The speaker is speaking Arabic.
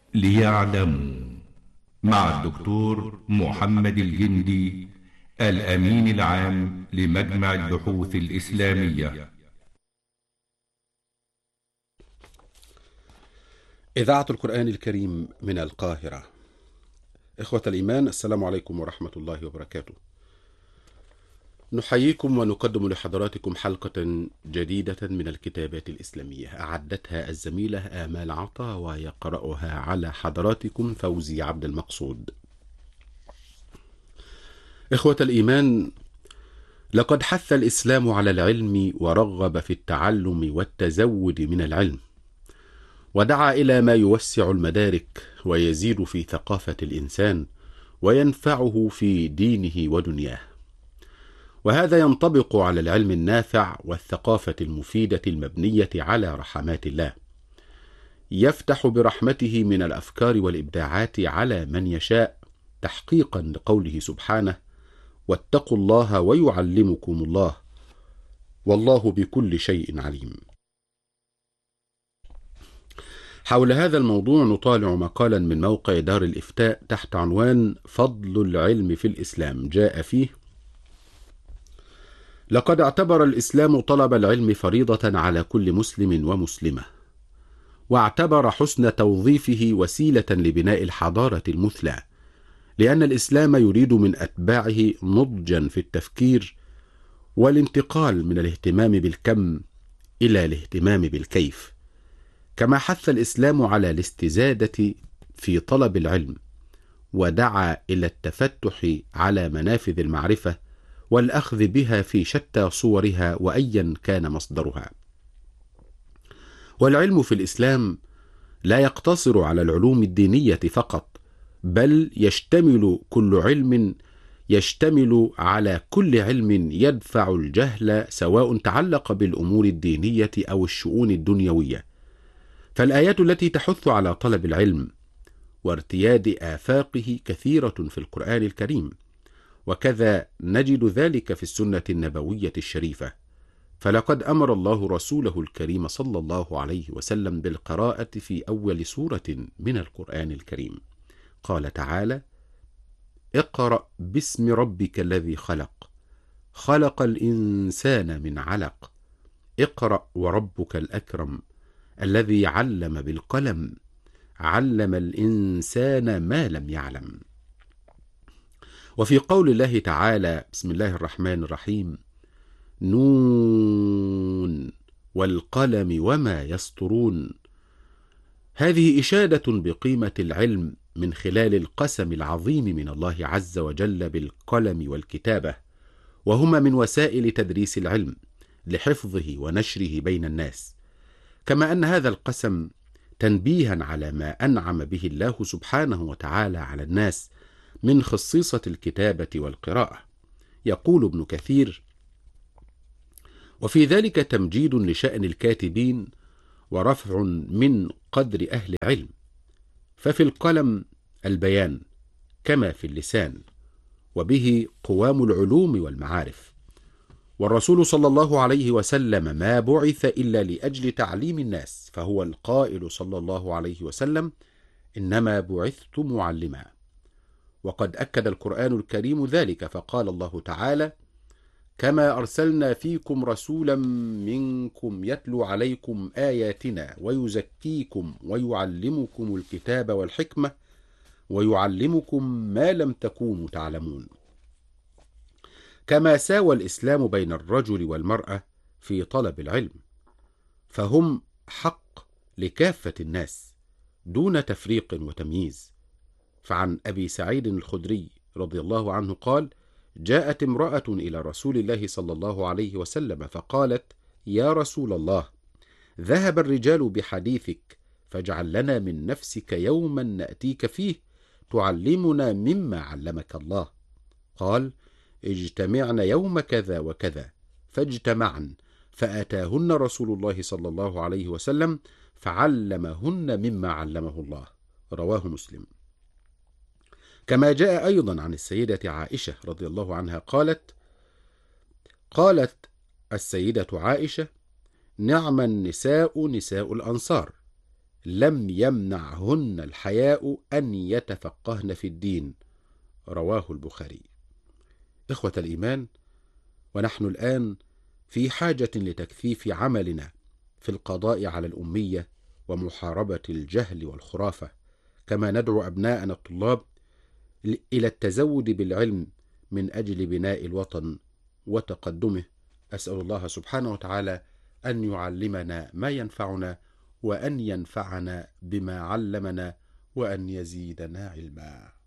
ليعلموا، مع الدكتور محمد الجندي، الأمين العام لمجمع البحوث الإسلامية. إذاعة القرآن الكريم من القاهرة. إخوة الإيمان، السلام عليكم ورحمة الله وبركاته. نحييكم ونقدم لحضراتكم حلقة جديدة من الكتابات الإسلامية، أعدتها الزميلة آمال عطا ويقرأها على حضراتكم فوزي عبد المقصود. إخوة الإيمان، لقد حث الإسلام على العلم ورغب في التعلم والتزود من العلم، ودعا إلى ما يوسع المدارك ويزيد في ثقافة الإنسان وينفعه في دينه ودنياه. وهذا ينطبق على العلم النافع والثقافة المفيدة المبنية على رحمات الله، يفتح برحمته من الأفكار والإبداعات على من يشاء، تحقيقا لقوله سبحانه: واتقوا الله ويعلمكم الله والله بكل شيء عليم. حول هذا الموضوع نطالع مقالا من موقع دار الإفتاء تحت عنوان فضل العلم في الإسلام. جاء فيه: لقد اعتبر الإسلام طلب العلم فريضة على كل مسلم ومسلمة، واعتبر حسن توظيفه وسيلة لبناء الحضارة المثلى، لأن الإسلام يريد من أتباعه نضجا في التفكير والانتقال من الاهتمام بالكم إلى الاهتمام بالكيف. كما حث الإسلام على الاستزادة في طلب العلم، ودعا إلى التفتح على منافذ المعرفة والأخذ بها في شتى صورها وأيا كان مصدرها. والعلم في الإسلام لا يقتصر على العلوم الدينية فقط، بل يشتمل على كل علم يدفع الجهل، سواء تعلق بالأمور الدينية أو الشؤون الدنيوية. فالآيات التي تحث على طلب العلم وارتياد آفاقه كثيرة في القرآن الكريم، وكذا نجد ذلك في السنة النبوية الشريفة. فلقد أمر الله رسوله الكريم صلى الله عليه وسلم بالقراءة في أول سورة من القرآن الكريم. قال تعالى: اقرأ باسم ربك الذي خلق، خلق الإنسان من علق، اقرأ وربك الأكرم، الذي علم بالقلم، علم الإنسان ما لم يعلم. وفي قول الله تعالى: بسم الله الرحمن الرحيم، نون والقلم وما يسطرون، هذه إشادة بقيمة العلم من خلال القسم العظيم من الله عز وجل بالقلم والكتابة، وهما من وسائل تدريس العلم لحفظه ونشره بين الناس. كما أن هذا القسم تنبيها على ما أنعم به الله سبحانه وتعالى على الناس من خصيصة الكتابة والقراءة. يقول ابن كثير: وفي ذلك تمجيد لشأن الكاتبين ورفع من قدر أهل العلم، ففي القلم البيان كما في اللسان، وبه قوام العلوم والمعارف. والرسول صلى الله عليه وسلم ما بعث إلا لأجل تعليم الناس، فهو القائل صلى الله عليه وسلم: إنما بعثت معلما. وقد أكد القرآن الكريم ذلك، فقال الله تعالى: كما أرسلنا فيكم رسولا منكم يتلو عليكم آياتنا ويزكيكم ويعلمكم الكتاب والحكمة ويعلمكم ما لم تكونوا تعلمون. كما ساوى الإسلام بين الرجل والمرأة في طلب العلم، فهم حق لكافة الناس دون تفريق وتمييز. فعن أبي سعيد الخدري رضي الله عنه قال: جاءت امرأة إلى رسول الله صلى الله عليه وسلم فقالت: يا رسول الله، ذهب الرجال بحديثك، فاجعل لنا من نفسك يوما نأتيك فيه تعلمنا مما علمك الله. قال: اجتمعن يوم كذا وكذا، فاجتمعن، فأتاهن رسول الله صلى الله عليه وسلم فعلمهن مما علمه الله. رواه مسلم. كما جاء أيضا عن السيدة عائشة رضي الله عنها قالت السيدة عائشة: نعم النساء نساء الأنصار، لم يمنعهن الحياء أن يتفقهن في الدين. رواه البخاري. إخوة الإيمان، ونحن الآن في حاجة لتكثيف عملنا في القضاء على الأمية ومحاربة الجهل والخرافة، كما ندعو أبناءنا الطلاب إلى التزود بالعلم من أجل بناء الوطن وتقدمه. أسأل الله سبحانه وتعالى أن يعلمنا ما ينفعنا، وأن ينفعنا بما علمنا، وأن يزيدنا علما.